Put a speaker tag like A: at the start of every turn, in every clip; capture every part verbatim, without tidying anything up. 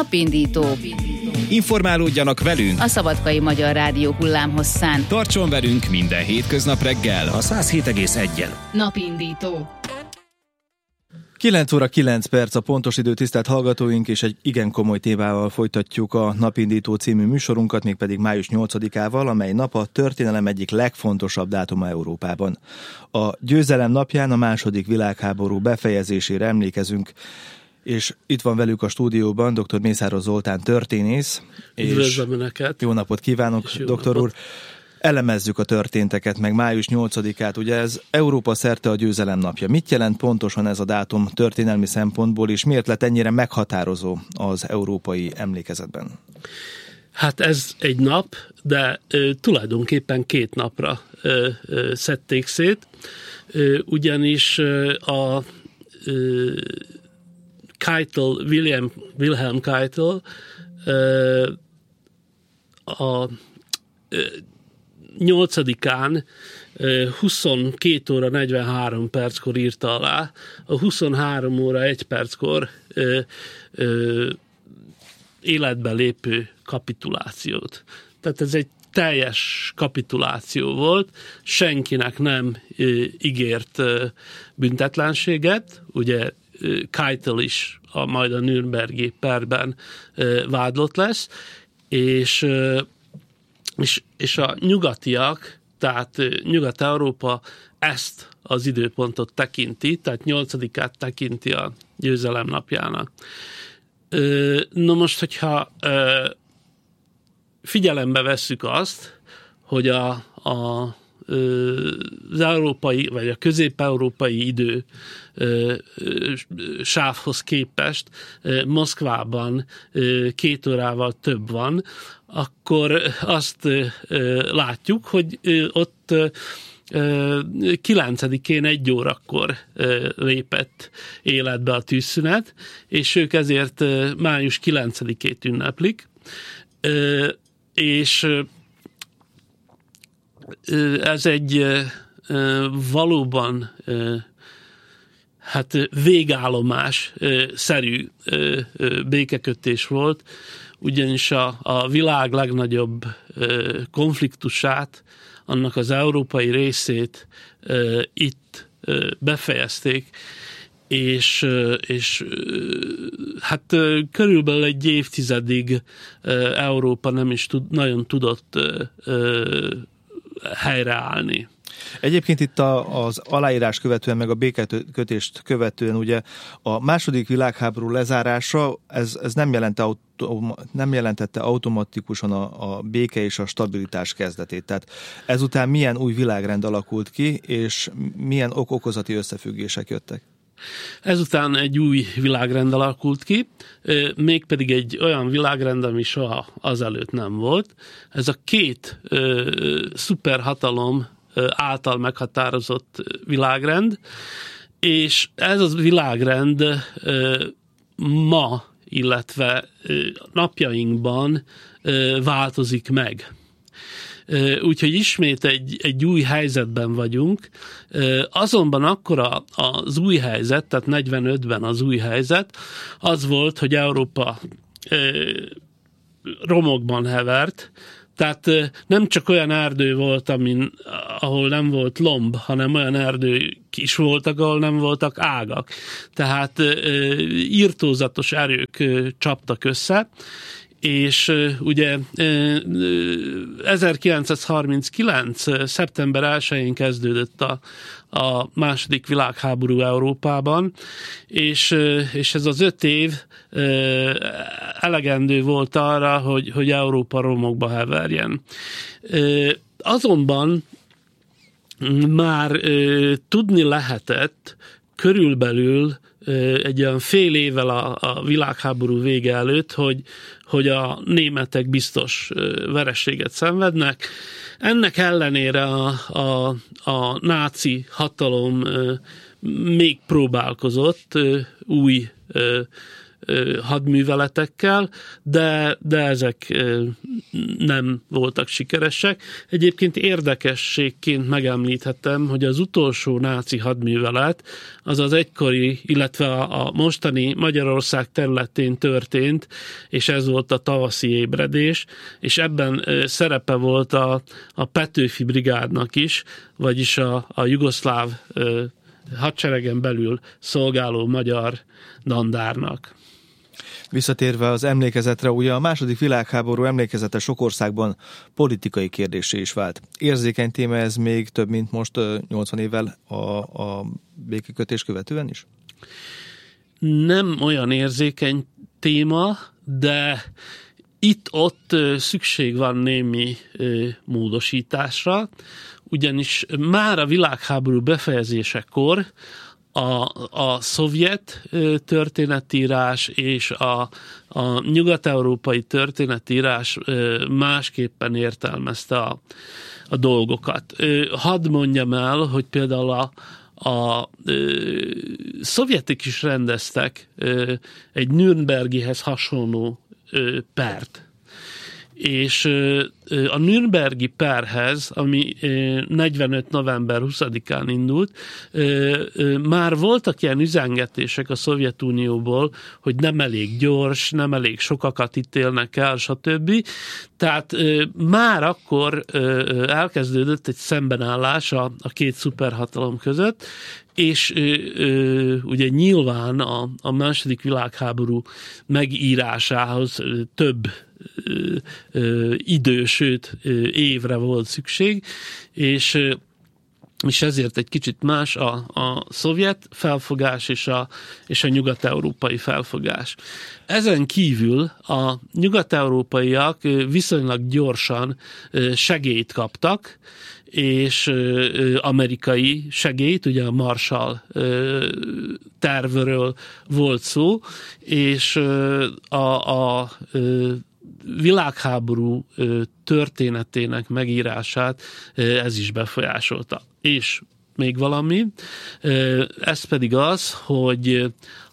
A: Napindító.
B: Informálódjanak velünk
A: A Szabadkai Magyar Rádió hullámhosszán.
B: Tartson velünk minden hétköznap reggel a száz hét egész egyen.
A: Napindító.
C: kilenc óra kilenc perc a pontos idő, tisztelt hallgatóink, és egy igen komoly témával folytatjuk a Napindító című műsorunkat, mégpedig május nyolcadikával, amely nap a történelem egyik legfontosabb dátuma Európában. A győzelem napján a második világháború befejezésére emlékezünk, és itt van velük a stúdióban dr. Mészáros Zoltán történész.
D: Üdvözlöm Önöket!
C: Jó napot kívánok, doktor úr! Elemezzük a történteket, meg május nyolcadikát, ugye ez Európa szerte a győzelem napja. Mit jelent pontosan ez a dátum történelmi szempontból, és miért lett ennyire meghatározó az európai emlékezetben?
D: Hát ez egy nap, de ö, tulajdonképpen két napra ö, ö, szedték szét, ö, ugyanis ö, a ö, Keitel, William, Wilhelm Keitel ö, a ö, nyolcadikán huszonkét óra negyvenhárom perckor írta alá, a huszonhárom óra egy perckor ö, ö, életbe lépő kapitulációt. Tehát ez egy teljes kapituláció volt, senkinek nem ö, ígért ö, büntetlenséget, ugye ö, Keitel is a, majd a Nürnbergi perben ö, vádlott lesz, és ö, És, és a nyugatiak, tehát Nyugat-Európa ezt az időpontot tekinti, tehát nyolcadikát tekinti a győzelem napjának. No most, hogyha figyelembe vesszük azt, hogy a, a az európai, vagy a közép-európai idő sávhoz képest Moszkvában két órával több van, akkor azt látjuk, hogy ott kilencedikén egy órakor lépett életbe a tűzszünet, és ők ezért május kilencedikét ünneplik, és ez egy valóban hát végállomás szerű békekötés volt, ugyanis a, a világ legnagyobb konfliktusát, annak az európai részét itt befejezték, és, és hát körülbelül egy évtizedig Európa nem is tud, nagyon tudott helyreállni.
C: Egyébként itt a, az aláírás követően, meg a békekötést követően ugye a második világháború lezárása, ez, ez nem, jelente, nem jelentette automatikusan a, a béke és a stabilitás kezdetét. Tehát ezután milyen új világrend alakult ki, és milyen ok-okozati összefüggések jöttek?
D: Ezután egy új világrend alakult ki, mégpedig egy olyan világrend, ami soha azelőtt nem volt. Ez a két ö, szuperhatalom által meghatározott világrend, és ez a világrend ma, illetve napjainkban változik meg. Úgyhogy ismét egy, egy új helyzetben vagyunk, azonban akkor a, az új helyzet, tehát negyvenötben az új helyzet, az volt, hogy Európa romokban hevert, tehát nem csak olyan erdő volt, amin, ahol nem volt lomb, hanem olyan erdők is voltak, ahol nem voltak ágak. Tehát irtózatos erők csaptak össze, és ugye ezerkilencszázharminckilenc. szeptember elsején kezdődött a, a második világháború Európában, és, és ez az öt év elegendő volt arra, hogy, hogy Európa romokba heverjen. Azonban már tudni lehetett körülbelül egy olyan fél évvel a, a világháború vége előtt, hogy, hogy a németek biztos vereséget szenvednek. Ennek ellenére a, a, a náci hatalom még próbálkozott új hadműveletekkel, de, de ezek nem voltak sikeresek. Egyébként érdekességként megemlíthetem, hogy az utolsó náci hadművelet az az egykori, illetve a mostani Magyarország területén történt, és ez volt a tavaszi ébredés, és ebben szerepe volt a, a Petőfi brigádnak is, vagyis a, a jugoszláv hadseregen belül szolgáló magyar dandárnak.
C: Visszatérve az emlékezetre, ugye a második világháború emlékezete sok országban politikai kérdésé is vált. Érzékeny téma ez még több, mint most nyolcvan évvel a, a békekötés követően is?
D: Nem olyan érzékeny téma, de itt-ott szükség van némi módosításra, ugyanis már a világháború befejezésekor a, a szovjet történetírás és a, a nyugat-európai történetírás másképpen értelmezte a, a dolgokat. Hadd mondjam el, hogy például a, a ö, szovjetek is rendeztek ö, egy Nürnbergihez hasonló ö, pert. És a Nürnbergi perhez, ami negyvenöt november huszadikán indult, már voltak ilyen üzengetések a Szovjetunióból, hogy nem elég gyors, nem elég sokakat ítélnek el, stb. Tehát már akkor elkezdődött egy szembenállás a, a két szuperhatalom között, és ö, ö, ugye nyilván a, a második világháború megírásához ö, több ö, ö, idő, sőt ö, évre volt szükség, és, ö, és ezért egy kicsit más a, a szovjet felfogás és a, és a nyugat-európai felfogás. Ezen kívül a nyugat-európaiak viszonylag gyorsan segélyt kaptak, és ö, amerikai segélyt, ugye a Marshall ö, tervről volt szó, és ö, a, a ö, világháború ö, történetének megírását ö, ez is befolyásolta. És még valami, ö, ez pedig az, hogy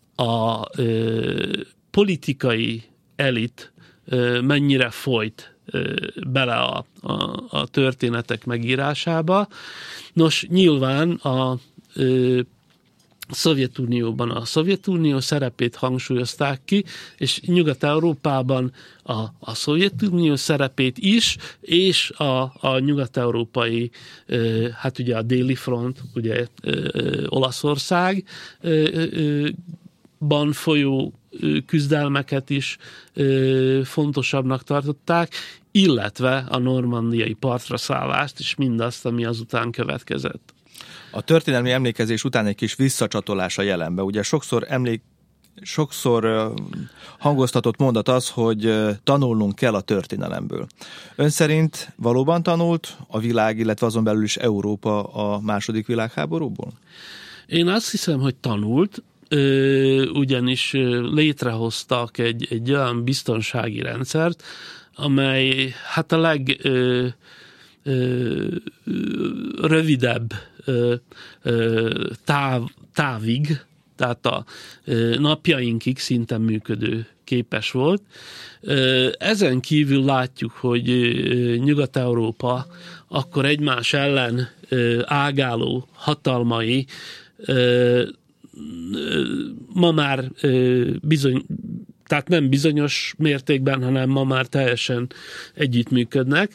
D: a ö, politikai elit ö, mennyire folyt bele a, a, a történetek megírásába. Nos, nyilván a ö, Szovjetunióban a Szovjetunió szerepét hangsúlyozták ki, és Nyugat-Európában a, a Szovjetunió szerepét is, és a, a nyugat-európai, ö, hát ugye a déli front, ugye ö, ö, Olaszország, ö, ö, ban folyó küzdelmeket is ö, fontosabbnak tartották, illetve a normandiai partra szállást és mindazt, ami azután következett.
C: A történelmi emlékezés után egy kis visszacsatolás a jelenbe. Ugye sokszor emlék sokszor uh, hangoztatott mondat az, hogy uh, tanulnunk kell a történelemből. Ön szerint valóban tanult a világ, illetve azon belül is Európa a második világháborúból?
D: Én azt hiszem, hogy tanult, ö, ugyanis létrehoztak egy, egy olyan biztonsági rendszert, amely hát a leg ö, ö, rövidebb ö, ö, táv, távig, tehát a ö, napjainkig szinten működő képes volt. Ö, ezen kívül látjuk, hogy ö, Nyugat-Európa akkor egymás ellen ö, ágáló hatalmai ö, ö, ma már ö, bizony tehát nem bizonyos mértékben, hanem ma már teljesen együttműködnek,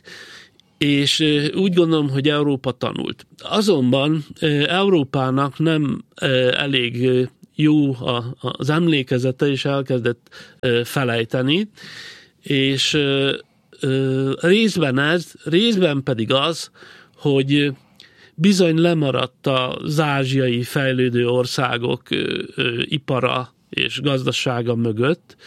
D: és úgy gondolom, hogy Európa tanult. Azonban Európának nem elég jó az emlékezete, és elkezdett felejteni, és részben ez, részben pedig az, hogy bizony lemaradt az ázsiai fejlődő országok ipara és gazdasága mögött,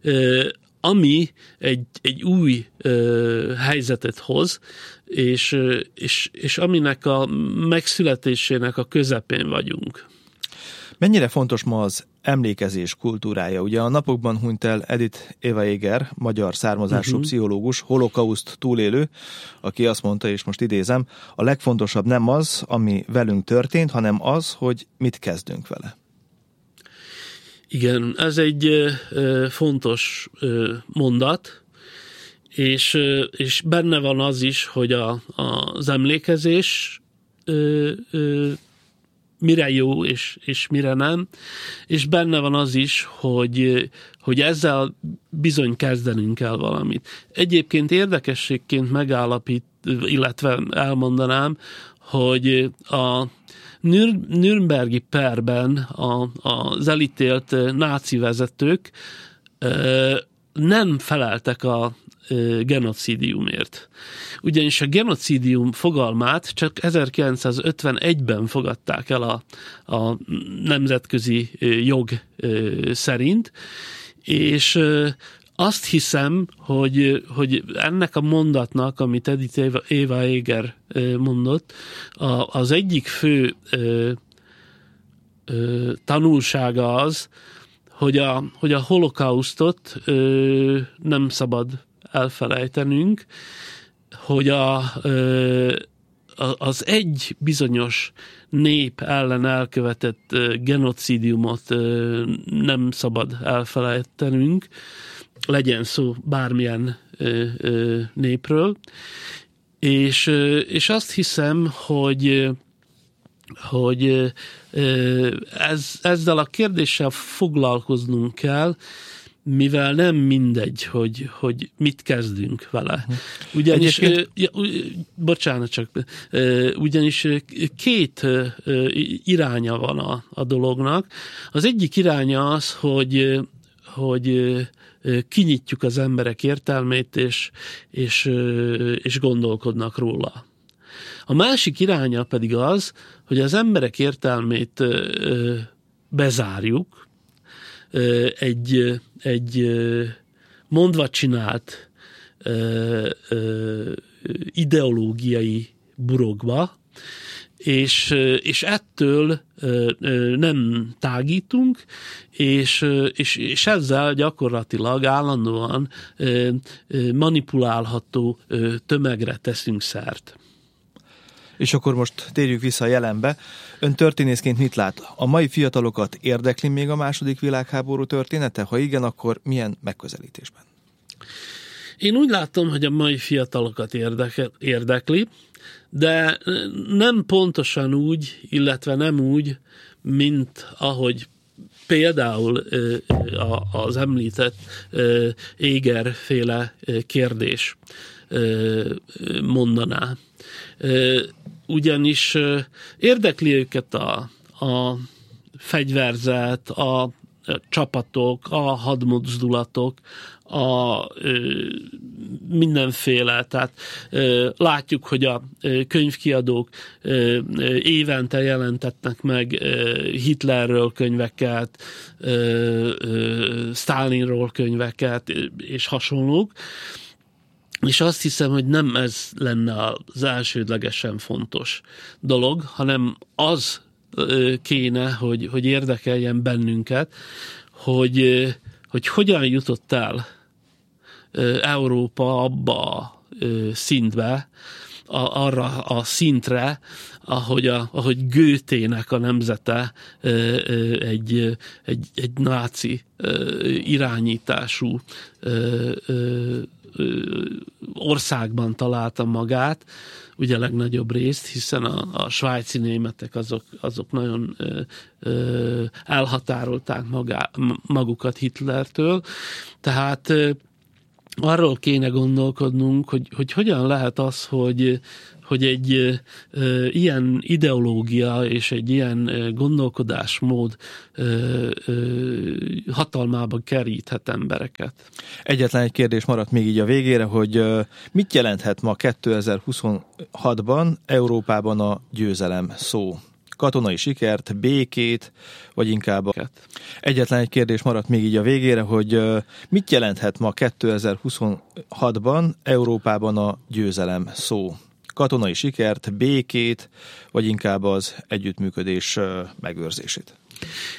D: ami egy, egy új helyzetet hoz, és, és, és aminek a megszületésének a közepén vagyunk.
C: Mennyire fontos ma az emlékezés kultúrája? Ugye a napokban hunyt el Edith Eva Eger, magyar származású uh-huh. pszichológus, holokauszt túlélő, aki azt mondta, és most idézem, a legfontosabb nem az, ami velünk történt, hanem az, hogy mit kezdünk vele.
D: Igen, ez egy ö, fontos ö, mondat, és, ö, és benne van az is, hogy a, a, az emlékezés ö, ö, mire jó, és, és mire nem, és benne van az is, hogy, hogy ezzel bizony kezdenünk kell valamit. Egyébként érdekességként megállapít, illetve elmondanám, hogy a Nür- Nürnbergi perben a, az elítélt náci vezetők ö, nem feleltek a ö, genocidiumért. Ugyanis a genocidium fogalmát csak ezerkilencszázötvenegyben fogadták el a, a nemzetközi jog ö, szerint, és ö, azt hiszem, hogy, hogy ennek a mondatnak, amit Edith Eva, Eva Eger mondott, a, az egyik fő ö, ö, tanulsága az, hogy a, hogy a holokausztot ö, nem szabad elfelejtenünk, hogy a, ö, az egy bizonyos nép ellen elkövetett genocidiumot ö, nem szabad elfelejtenünk, legyen szó bármilyen ö, ö, népről, és, ö, és azt hiszem, hogy, hogy ö, ez, ezzel a kérdéssel foglalkoznunk kell, mivel nem mindegy, hogy, hogy mit kezdünk vele. Ugyanis, Egyébként... ja, bocsánat csak, ugyanis két iránya van a, a dolognak. Az egyik iránya az, hogy, hogy kinyitjuk az emberek értelmét, és, és, és gondolkodnak róla. A másik iránya pedig az, hogy az emberek értelmét bezárjuk, egy, egy mondva csinált ideológiai burokba, és, és ettől nem tágítunk, és, és, és ezzel gyakorlatilag állandóan manipulálható tömegre teszünk szert.
C: És akkor most térjük vissza a jelenbe. Ön történészként mit lát? A mai fiatalokat érdekli még a második világháború története? Ha igen, akkor milyen megközelítésben?
D: Én úgy látom, hogy a mai fiatalokat érdekli, de nem pontosan úgy, illetve nem úgy, mint ahogy például az említett Eger-féle kérdés mondaná. Ugyanis érdekli őket a, a fegyverzet, a csapatok, a hadmozdulatok, a ö, mindenféle, tehát ö, látjuk, hogy a ö, könyvkiadók ö, ö, évente jelentetnek meg ö, Hitlerről könyveket, ö, ö, Stalinról könyveket, és hasonlók. És azt hiszem, hogy nem ez lenne az elsődlegesen fontos dolog, hanem az kéne, hogy, hogy érdekeljen bennünket, hogy, hogy hogyan jutott el Európa abba a szintbe, a, arra a szintre, ahogy, a, ahogy Goethének a nemzete egy, egy, egy náci irányítású országban találta magát, ugye legnagyobb részt, hiszen a, a svájci németek azok, azok nagyon ö, ö, elhatárolták magá, magukat Hitlertől, tehát ö, arról kéne gondolkodnunk, hogy, hogy hogyan lehet az, hogy, hogy egy ö, ilyen ideológia és egy ilyen ö, gondolkodásmód ö, ö, hatalmába keríthet embereket.
C: Egyetlen egy kérdés maradt még így a végére, hogy ö, mit jelenthet ma kétezer-huszonhatban Európában a győzelem szó? Katonai sikert, békét, vagy inkább a... Egyetlen egy kérdés maradt még így a végére, hogy uh, mit jelenthet ma kétezer-huszonhatban Európában a győzelem szó? Katonai sikert, békét, vagy inkább az együttműködés uh, megőrzését?